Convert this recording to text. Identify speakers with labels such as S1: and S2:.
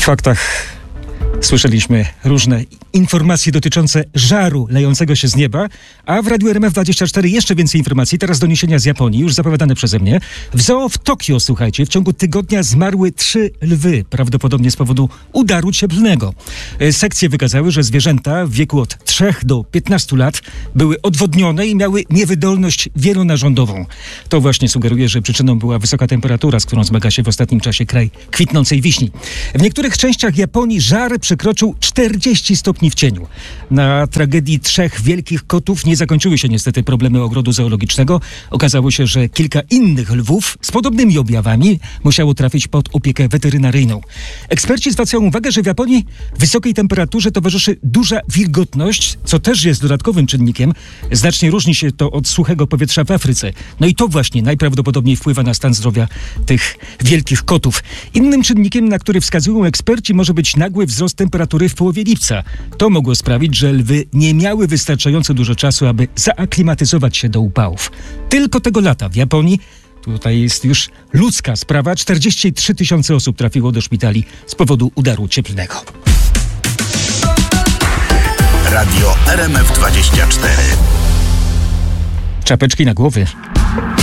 S1: faktach słyszeliśmy różne informacje dotyczące żaru lejącego się z nieba, a w Radiu RMF24 jeszcze więcej informacji. Teraz doniesienia z Japonii, już zapowiadane przeze mnie. W zoo w Tokio, słuchajcie, w ciągu tygodnia zmarły 3 lwy, prawdopodobnie z powodu udaru cieplnego. Sekcje wykazały, że zwierzęta w wieku od 3 do 15 lat były odwodnione i miały niewydolność wielonarządową. To właśnie sugeruje, że przyczyną była wysoka temperatura, z którą zmaga się w ostatnim czasie kraj kwitnącej wiśni. W niektórych częściach Japonii żar przekroczył 40 stopni w cieniu. Na tragedii 3 wielkich kotów nie zakończyły się niestety problemy ogrodu zoologicznego. Okazało się, że kilka innych lwów z podobnymi objawami musiało trafić pod opiekę weterynaryjną. Eksperci zwracają uwagę, że w Japonii wysokiej temperaturze towarzyszy duża wilgotność, co też jest dodatkowym czynnikiem. Znacznie różni się to od suchego powietrza w Afryce. No i to właśnie najprawdopodobniej wpływa na stan zdrowia tych wielkich kotów. Innym czynnikiem, na który wskazują eksperci, może być nagły wzrost temperatury w połowie lipca. To mogło sprawić, że lwy nie miały wystarczająco dużo czasu, aby zaaklimatyzować się do upałów. Tylko tego lata w Japonii, tutaj jest już ludzka sprawa, 43 000 osób trafiło do szpitali z powodu udaru cieplnego.
S2: Radio RMF24.
S1: Czapeczki na głowy.